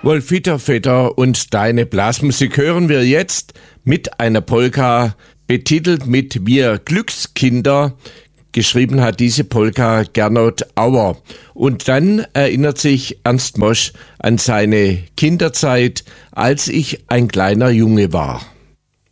Wolfita Vetter und deine Blasmusik hören wir jetzt mit einer Polka, betitelt mit Wir Glückskinder. Geschrieben hat diese Polka Gernot Auer. Und dann erinnert sich Ernst Mosch an seine Kinderzeit, als ich ein kleiner Junge war.